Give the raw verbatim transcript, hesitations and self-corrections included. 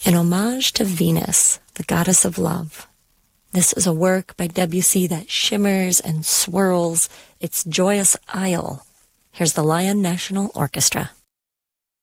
An homage to Venus, the goddess of love. This is a work by Debussy that shimmers and swirls its joyous isle. Here's the Lyon National Orchestra.